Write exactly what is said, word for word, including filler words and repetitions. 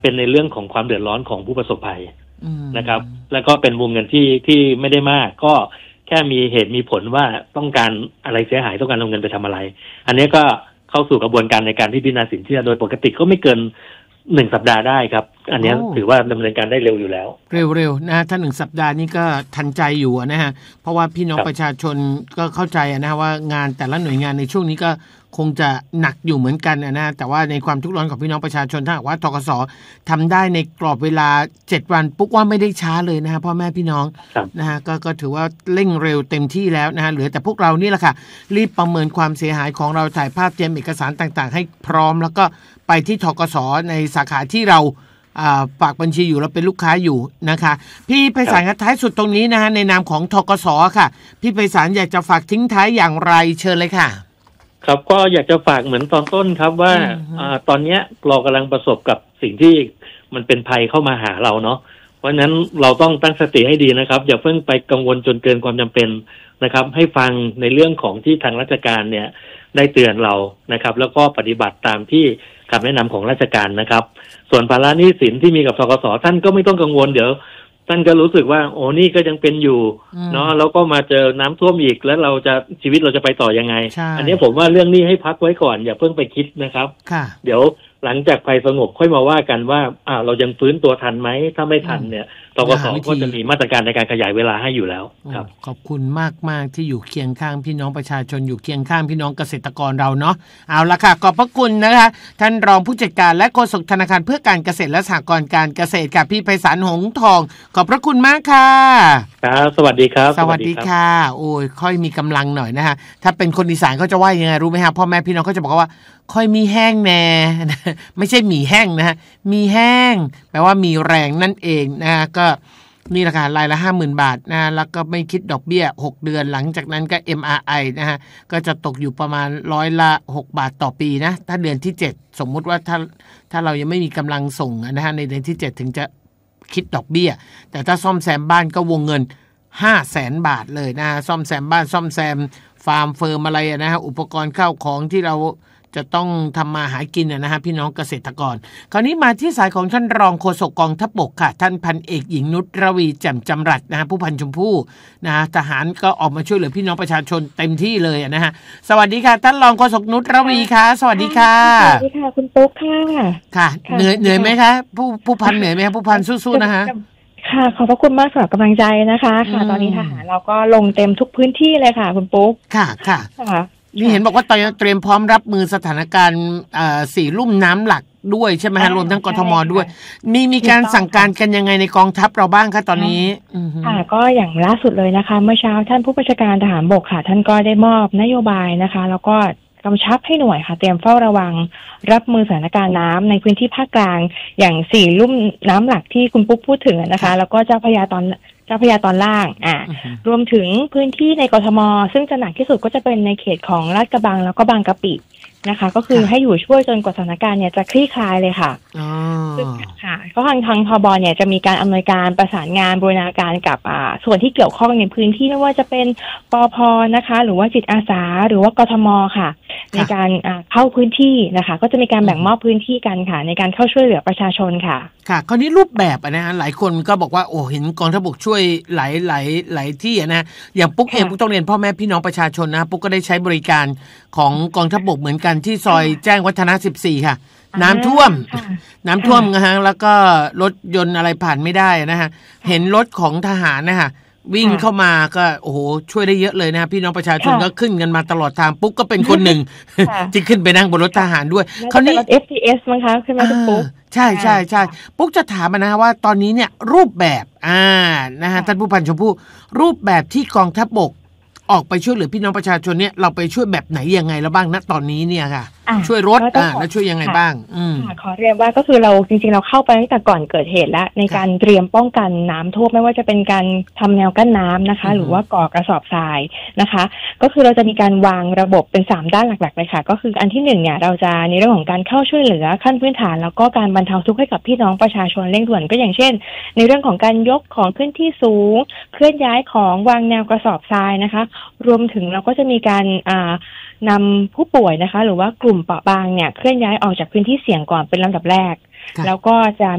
เป็นในเรื่องของความเดือดร้อนของผู้ประสบภัยนะครับแล้วก็เป็นวงเงินที่ที่ไม่ได้มากก็แค่มีเหตุมีผลว่าต้องการอะไรเสียหายต้องการเอาเงินไปทำอะไรอันนี้ก็เข้าสู่กระบวนการในการที่พิจารณาสินเชื่อโดยปกติก็ไม่เกินหนึ่งสัปดาห์ได้ครับอันนี้ถือว่าดำเนินการได้เร็วอยู่แล้วเร็วๆนะถ้าหนึ่งสัปดาห์นี้ก็ทันใจอยู่นะฮะเพราะว่าพี่น้องประชาชนก็เข้าใจนะว่างานแต่ละหน่วยงานในช่วงนี้ก็คงจะหนักอยู่เหมือนกันนะแต่ว่าในความทุกข์ร้อนของพี่น้องประชาชนถ้าว่าธกส.ทำได้ในกรอบเวลาเจ็ดวันปุ๊กว่าไม่ได้ช้าเลยนะฮะพ่อแม่พี่น้องนะฮะก็ก็ถือว่าเร่งเร็วเต็มที่แล้วนะฮะเหลือแต่พวกเรานี่แหละค่ะรีบประเมินความเสียหายของเราถ่ายภาพเตรียมเอกสารต่างๆให้พร้อมแล้วก็ไปที่ธกส.ในสาขาที่เราฝากบัญชีอยู่แล้วเป็นลูกค้าอยู่นะคะพี่ไพศาลท้ายสุดตรงนี้นะฮะในนามของธกส.ค่ะพี่ไพศาลอยากจะฝากทิ้งท้ายอย่างไรเชิญเลยค่ะครับก็อยากจะฝากเหมือนตอนต้นครับว่าอ่าตอนนี้เรากำลังประสบกับสิ่งที่มันเป็นภัยเข้ามาหาเราเนาะเพราะฉะนั้นเราต้องตั้งสติให้ดีนะครับอย่าเพิ่งไปกังวลจนเกินความจำเป็นนะครับให้ฟังในเรื่องของที่ทางราชการเนี่ยได้เตือนเรานะครับแล้วก็ปฏิบัติตามที่คำแนะนำของราชการนะครับส่วนภาระหนี้สินที่มีกับธกส.ท่านก็ไม่ต้องกังวลเดี๋ยวท่านก็รู้สึกว่าโอ้นี่ก็ยังเป็นอยู่เนาะแล้วก็มาเจอน้ำท่วมอีกแล้วเราจะชีวิตเราจะไปต่อยังไงอันนี้ผมว่าเรื่องนี้ให้พักไว้ก่อนอย่าเพิ่งไปคิดนะครับเดี๋ยวหลังจากภัยสงบค่อยมาว่ากันว่าอ่าเรายังฟื้นตัวทันไหมถ้าไม่ทันเนี่ยธกส.ก็จะมีมาตรการในการขยายเวลาให้อยู่แล้วครับขอบคุณมากมากที่อยู่เคียงข้างพี่น้องประชาชนอยู่เคียงข้างพี่น้องเกษตรกรเราเนาะเอาละค่ะขอบพระคุณนะคะท่านรองผู้จัดการและโฆษกธนาคารเพื่อการเกษตรและสหกรณ์การเกษตรค่ะพี่ไพศาลหงส์ทองขอบพระคุณมากค่ะครับสวัสดีครับสวัสดีค่ะโอ้ยค่อยมีกำลังหน่อยนะคะถ้าเป็นคนอีสานเขาจะว่ายังไงรู้ไหมฮะพ่อแม่พี่น้องเขาจะบอกว่าค่อยมีแห้งแน่ไม่ใช่หมี่แห้งนะฮะมีแห้งแปลว่ามีแรงนั่นเองนะก็นี่แหละค่ะรายละ ห้าหมื่น บาทนะแล้วก็ไม่คิดดอกเบี้ยหกเดือนหลังจากนั้นก็ เอ็ม อาร์ ไอ นะฮะก็จะตกอยู่ประมาณร้อยละหกบาทต่อปีนะถ้าเดือนที่เจ็ดสมมุติว่าถ้าถ้าเรายังไม่มีกำลังส่งนะฮะในเดือนที่เจ็ดถึงจะคิดดอกเบี้ยแต่ถ้าซ่อมแซมบ้านก็วงเงิน ห้าแสน บาทเลยนะซ่อมแซมบ้านซ่อมแซมฟาร์มเฟิร์มอะไรนะฮะอุปกรณ์ข้าวของที่เราจะต้องทำมาหากินนะฮะพี่น้องเกษตรกรคราวนี้มาที่สายของท่านรองโฆษกกองทัพบกค่ะท่านพันเอกหญิงนุชรวีแจ่มจำรัดนะฮะผู้พันชมพู่นะทหารก็ออกมาช่วยเหลือพี่น้องประชาชนเต็มที่เลยนะฮะสวัสดีค่ะท่านรองโฆษกนุชรวีค่ะสวัสดีค่ะสวัสดีค่ะคุณปุ๊กค่ะค่ะเหนื่อยเหนื่อยไหมคะผู้ผู้พันเหนื่อยไหมคะผู้พันสู้ๆนะคะค่ะขอบพระคุณมากสำหรับกำลังใจนะคะค่ะตอนนี้ทหารเราก็ลงเต็มทุกพื้นที่เลยค่ะคุณปุ๊กค่ะค่ะนี่เห็นบอกว่าตอนนี้เตรียมพร้อมรับมือสถานการณ์สี่ลุ่มน้ำหลักด้วยใช่ไหมฮะรวมทั้งกทมด้วยมีมีการสั่งการกันยังไงในกองทัพเราบ้างคะตอนนี้ค่ะก็อย่างล่าสุดเลยนะคะเมื่อเช้าท่านผู้บัญชาการทหารบกค่ะท่านก็ได้มอบนโยบายนะคะแล้วก็กำชับให้หน่วยค่ะเตรียมเฝ้าระวังรับมือสถานการณ์น้ำในพื้นที่ภาคกลางอย่างสี่ลุ่มน้ำหลักที่คุณปุ๊กพูดถึงนะคะแล้วก็เจ้าพระยาตอนเจ้าพระยาตอนล่างอ่ารวมถึงพื้นที่ในกทมซึ่งจะหนักที่สุดก็จะเป็นในเขตของลาดกระบังแล้วก็บางกะปินะคะก็คือให้อยู่ช่วยจนกว่าสถานการณ์เนี่ยจะคลี่คลายเลยค่ะซึ่งค่ะก็ทางทางทบเนี่ยจะมีการอำนวยการประสานงานบูรณาการกับอ่าส่วนที่เกี่ยวข้องในพื้นที่ไม่ว่าจะเป็นปภ.นะคะหรือว่าจิตอาสาหรือว่ากทมค่ะในการเข้าพื้นที่นะคะก็จะมีการแบ่งมอบพื้นที่กันค่ะในการเข้าช่วยเหลือประชาชนค่ะค่ะคราวนี้รูปแบบนะฮะหลายคนก็บอกว่าโอ้เห็นกองทัพบกช่วยหลายหลายหลายที่นะอย่างปุ๊กเองปุ๊กต้องเรียนพ่อแม่พี่น้องประชาชนนะปุ๊กก็ได้ใช้บริการของกองทัพบกเหมือนกันที่ซอยแจ้งวัฒนะสิบสี่ค่ะน้ำท่วมน้ำท่วมนะฮะแล้วก็รถยนต์อะไรผ่านไม่ได้นะฮะเห็นรถของทหารนะฮะวิ่งเข้ามาก็โอ้โหช่วยได้เยอะเลยนะพี่น้องประชาชนก็ขึ้นกันมาตลอดทางปุ๊กก็เป็นคนหนึ่งที่ขึ้นไปนั่งบนรถทหารด้วยคราวนี้ เอฟ ที เอส มั้งคะใช่ไหมคุณปุ๊กใช่ใช่ใช่ปุ๊กจะถามนะว่าตอนนี้เนี่ยรูปแบบอ่านะฮะท่านผู้พันชมพู่รูปแบบที่กองทัพบกออกไปช่วยเหลือพี่น้องประชาชนเนี่ยเราไปช่วยแบบไหนยังไงแล้วบ้างณตอนนี้เนี่ยค่ะช่วยรถอ่าแล้วช่วยยังไงบ้างอืมขอเรียนว่าก็คือเราจริงๆเราเข้าไปตั้งแต่ก่อนเกิดเหตุแล้วในการเตรียมป้องกันน้ำท่วมไม่ว่าจะเป็นการทำแนวกั้นน้ำนะคะหรือว่าก่อกระสอบทรายนะคะก็คือเราจะมีการวางระบบเป็นสามด้านหลักๆเลยค่ะก็คืออันที่หนึ่งเนี่ยเราจะในเรื่องของการเข้าช่วยเหลือขั้นพื้นฐานแล้วก็การบรรเทาทุกข์ให้กับพี่น้องประชาชนเร่งด่วนก็อย่างเช่นในเรื่องของการยกของขึ้นที่สูงเคลื่อนย้ายของวางแนวกระสอบทรายนะคะรวมถึงเราก็จะมีการอ่านำผู้ป่วยนะคะหรือว่ากลุ่มเปราะบางเนี่ยเคลื่อนย้ายออกจากพื้นที่เสี่ยงก่อนเป็นลำดับแรกค่ะแล้วก็จะ